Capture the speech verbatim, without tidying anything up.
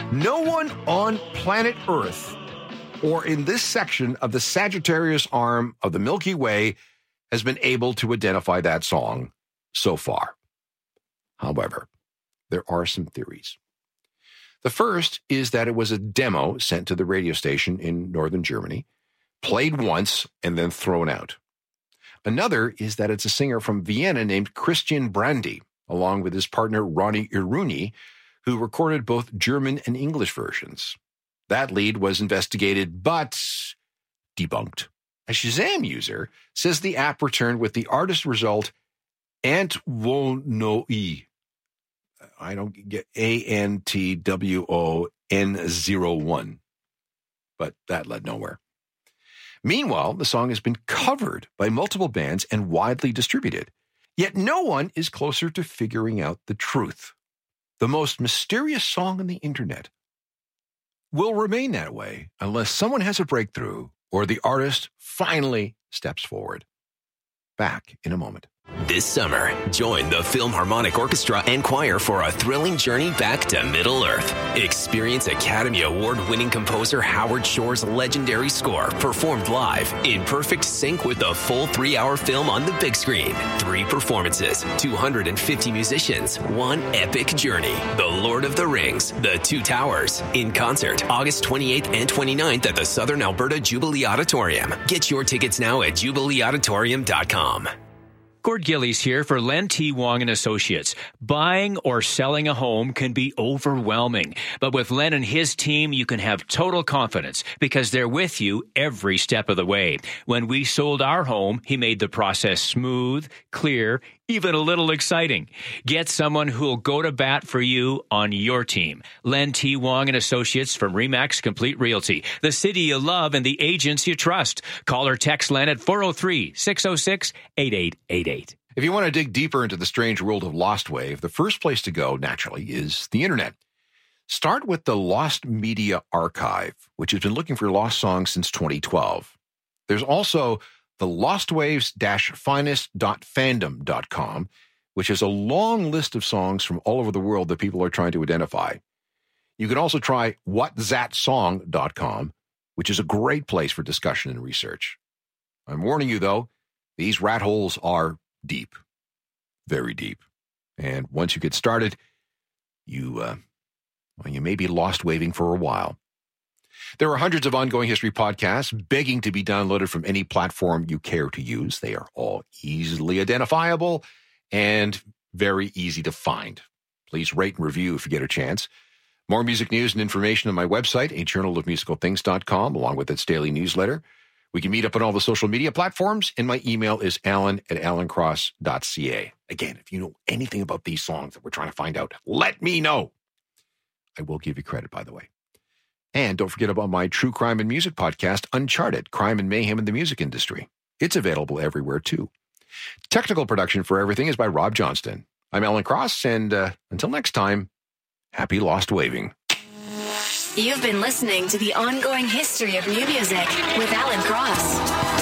No one on planet Earth or in this section of the Sagittarius arm of the Milky Way has been able to identify that song so far. However, there are some theories. The first is that it was a demo sent to the radio station in northern Germany, played once, and then thrown out. Another is that it's a singer from Vienna named Christian Brandy, along with his partner Ronnie Iruni, who recorded both German and English versions. That lead was investigated, but debunked. A Shazam user says the app returned with the artist result Antwonoi. I don't get A N T W O N zero one, but that led nowhere. Meanwhile, the song has been covered by multiple bands and widely distributed. Yet no one is closer to figuring out the truth. The most mysterious song on the internet will remain that way unless someone has a breakthrough or the artist finally steps forward. Back in a moment. This summer, join the Philharmonic Orchestra and Choir for a thrilling journey back to Middle-earth. Experience Academy Award-winning composer Howard Shore's legendary score performed live in perfect sync with the full three-hour film on the big screen. Three performances, two hundred fifty musicians, one epic journey. The Lord of the Rings, The Two Towers, in concert August twenty-eighth and twenty-ninth at the Southern Alberta Jubilee Auditorium. Get your tickets now at jubilee auditorium dot com. Gord Gillies here for Len T. Wong and Associates. Buying or selling a home can be overwhelming, but with Len and his team, you can have total confidence because they're with you every step of the way. When we sold our home, he made the process smooth, clear, even a little exciting. Get someone who'll go to bat for you on your team. Len T. Wong and Associates from Remax Complete Realty, the city you love and the agents you trust. Call or text Len at four oh three, six oh six, eight eight eight eight. If you want to dig deeper into the strange world of Lost Wave, the first place to go, naturally, is the internet. Start with the Lost Media Archive, which has been looking for lost songs since twenty twelve. There's also the lostwaves dash finest dot fandom dot com, which has a long list of songs from all over the world that people are trying to identify. You can also try what zat song dot com, which is a great place for discussion and research. I'm warning you, though, these rat holes are deep, very deep. And once you get started, you, uh, well, you may be lost waving for a while. There are hundreds of ongoing history podcasts begging to be downloaded from any platform you care to use. They are all easily identifiable and very easy to find. Please rate and review if you get a chance. More music news and information on my website, a journal of musical things dot com, along with its daily newsletter. We can meet up on all the social media platforms, and my email is alan at alan cross dot c a. Again, if you know anything about these songs that we're trying to find out, let me know. I will give you credit, by the way. And don't forget about my true crime and music podcast, Uncharted, Crime and Mayhem in the Music Industry. It's available everywhere, too. Technical production for everything is by Rob Johnston. I'm Alan Cross, and uh, until next time, happy lost waving. You've been listening to the ongoing history of new music with Alan Cross.